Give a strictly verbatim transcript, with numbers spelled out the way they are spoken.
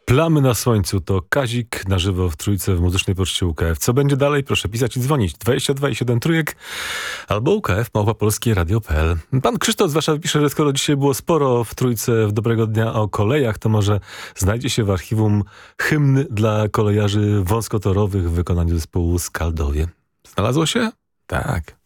Plamy na słońcu to Kazik na żywo w Trójce w Muzycznej Poczcie U K F. Co będzie dalej? Proszę pisać i dzwonić. dwadzieścia dwa i siedem trójek albo U K F małpa polskie radio kropka p l. Pan Krzysztof z Warszawy pisze, że skoro dzisiaj było sporo w Trójce w Dobrego Dnia o kolejach, to może znajdzie się w archiwum hymn dla kolejarzy wąskotorowych w wykonaniu zespołu Skaldowie. Znalazło się? Tak.